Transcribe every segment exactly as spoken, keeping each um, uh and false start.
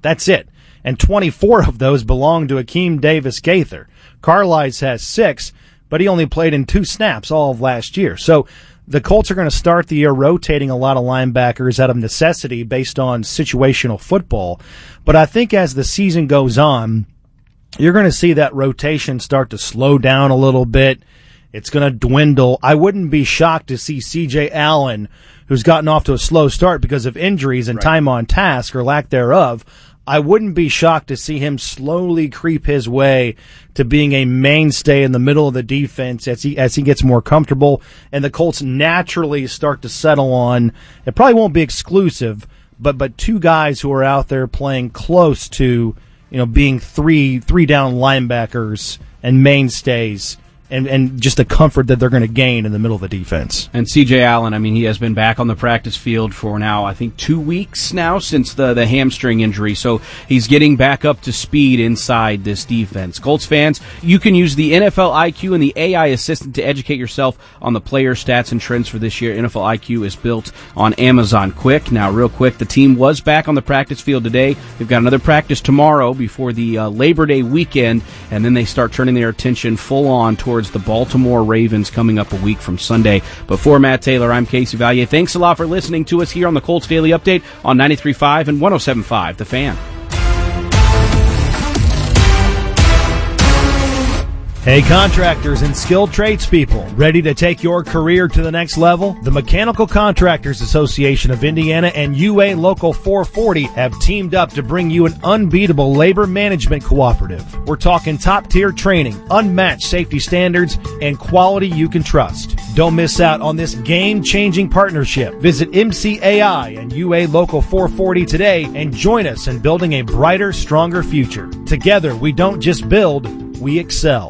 That's it. And twenty-four of those belong to Akeem Davis-Gaither. Carlisle has six, but he only played in two snaps all of last year. So the Colts are going to start the year rotating a lot of linebackers out of necessity based on situational football. But I think as the season goes on, you're going to see that rotation start to slow down a little bit. It's going to dwindle. I wouldn't be shocked to see C J Allen, who's gotten off to a slow start because of injuries and right. time on task or lack thereof. I wouldn't be shocked to see him slowly creep his way to being a mainstay in the middle of the defense as he as he gets more comfortable, and the Colts naturally start to settle on, it probably won't be exclusive, but but two guys who are out there playing close to, you know, being three three down linebackers and mainstays. And, and just the comfort that they're going to gain in the middle of the defense. And C J Allen, I mean, he has been back on the practice field for now, I think, two weeks now since the, the hamstring injury. So he's getting back up to speed inside this defense. Colts fans, you can use the N F L I Q and the A I Assistant to educate yourself on the player stats and trends for this year. N F L I Q is built on Amazon Quick. Now, real quick, the team was back on the practice field today. They've got another practice tomorrow before the uh, Labor Day weekend, and then they start turning their attention full on towards the Baltimore Ravens coming up a week from Sunday. But for Matt Taylor, I'm Casey Valier. Thanks a lot for listening to us here on the Colts Daily Update on ninety-three point five and one oh seven point five The Fan. Hey, contractors and skilled tradespeople, ready to take your career to the next level? The Mechanical Contractors Association of Indiana and U A Local four forty have teamed up to bring you an unbeatable labor management cooperative. We're talking top-tier training, unmatched safety standards, and quality you can trust. Don't miss out on this game-changing partnership. Visit M C A I and U A Local four forty today and join us in building a brighter, stronger future. Together, we don't just build, we excel.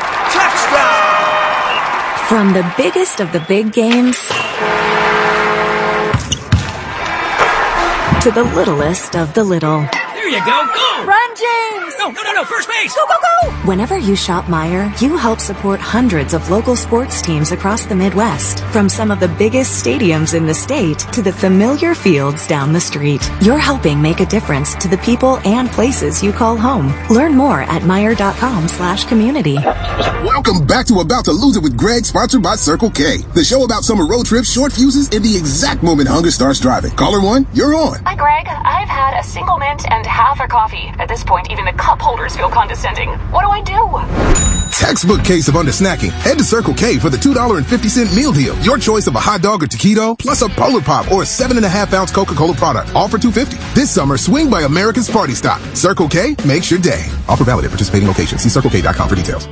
From the biggest of the big games to the littlest of the little. There you go, go! Run, James! No, no, no, no, first base! Go, go, go! Whenever you shop Meijer, you help support hundreds of local sports teams across the Midwest. From some of the biggest stadiums in the state to the familiar fields down the street. You're helping make a difference to the people and places you call home. Learn more at Meijer.com slash community. Welcome back to About to Lose It with Greg, sponsored by Circle K. The show about summer road trips, short fuses, and the exact moment hunger starts driving. Caller one, you're on. Hi, Greg. I've had a single mint and half a coffee. At this point, even the cup holders feel condescending. What do I do? Textbook case of under-snacking. Head to Circle K for the two dollars and fifty cent meal deal. Your choice of a hot dog or taquito, plus a Polar Pop or a seven and a half ounce Coca-Cola product. All for two dollars and fifty cents. This summer, swing by America's Party Stop. Circle K makes your day. Offer valid at participating locations. See circle k dot com for details.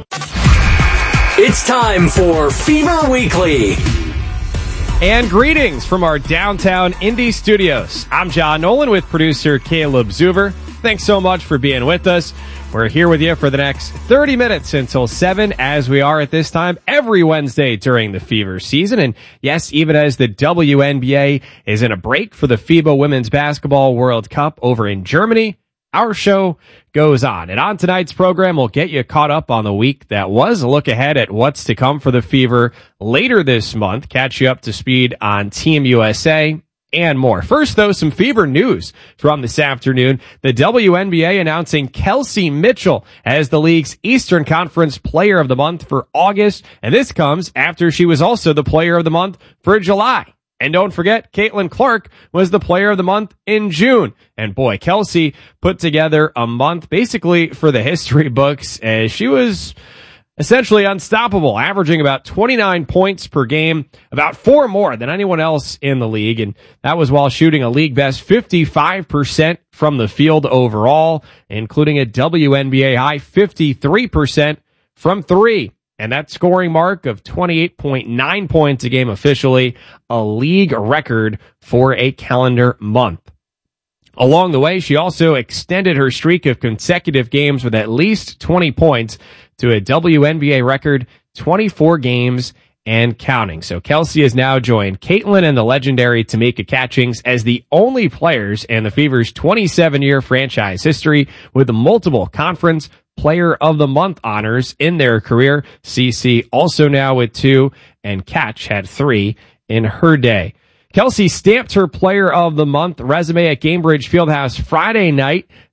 It's time for Fever Weekly. And greetings from our downtown Indy studios. I'm John Nolan with producer Caleb Zuber. Thanks so much for being with us. We're here with you for the next thirty minutes until seven, as we are at this time every Wednesday during the Fever season. And yes, even as the W N B A is in a break for the FIBA Women's Basketball World Cup over in Germany, our show goes on. And on tonight's program, we'll get you caught up on the week that was, a look ahead at what's to come for the Fever later this month, catch you up to speed on Team U S A, and more. First, though, some Fever news from this afternoon. The W N B A announcing Kelsey Mitchell as the league's Eastern Conference Player of the Month for August, and this comes after she was also the Player of the Month for July. And don't forget, Caitlin Clark was the Player of the Month in June. And boy, Kelsey put together a month basically for the history books, as she was essentially unstoppable, averaging about twenty-nine points per game, about four more than anyone else in the league. And that was while shooting a league best fifty-five percent from the field overall, including a W N B A high fifty-three percent from three. And that scoring mark of twenty-eight point nine points a game officially, a league record for a calendar month. Along the way, she also extended her streak of consecutive games with at least twenty points to a W N B A record twenty-four games and counting. So Kelsey has now joined Caitlin and the legendary Tamika Catchings as the only players in the Fever's twenty-seven-year franchise history with multiple conference Player of the Month honors in their career. C C also now with two, and Catch had three in her day. Kelsey stamped her Player of the Month resume at Gainbridge Fieldhouse Friday night